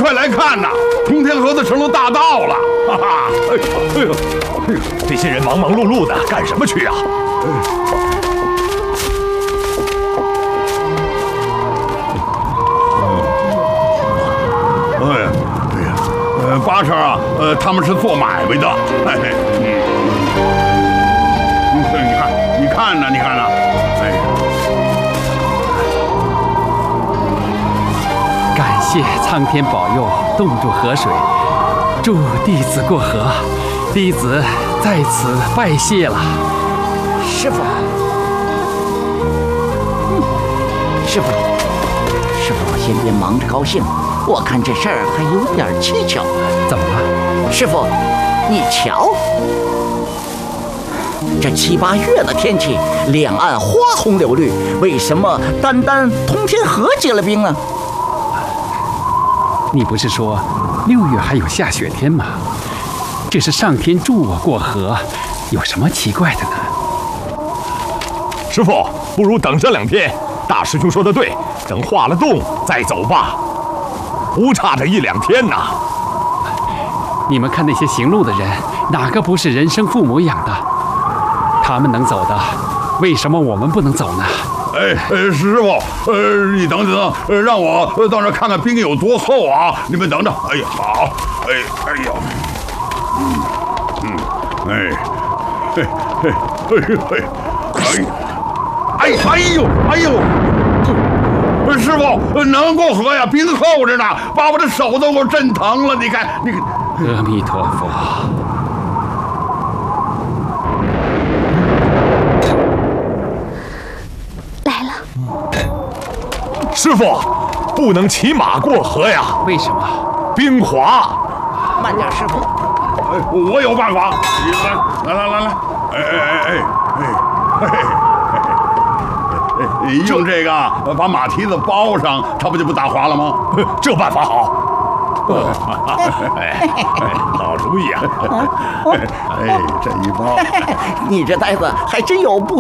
快来看呐！通天河子成了大道了，哈哈！哎呦， 这些人忙忙碌碌的干什么去啊？ 八成啊，他们是做买卖的。你看呢？哎， 感谢苍天保佑，冻住河水，祝弟子过河。弟子在此拜谢了。 师傅，师傅，先别忙着高兴，我看这事儿还有点蹊跷。 怎么了？ 师傅，你瞧，这7、8月的天气，两岸花红柳绿，为什么单通天河结了冰呢？ 你不是说6月还有下雪天吗？这是上天助我过河，有什么奇怪的呢？ 师傅，不如等这2天。大师兄说的对，等化了冻再走吧，不差这1、2天呐。 你们看那些行路的人，哪个不是人生父母养的？他们能走的，为什么我们不能走呢？ 师傅，你等等，让我到那看看冰有多厚啊！你们等着。哎呀，好，哎呦！师傅，能过河呀？冰厚着呢，把我的手都给我震疼了。你看。 阿弥陀佛。 来了。 师傅，不能骑马过河呀。 为什么？ 冰滑。 慢点，师傅。 我有办法。来，用这个把马蹄子包上，它不就不打滑了吗？ 这办法好。好主意啊！ 这一包， 你这呆子还真有不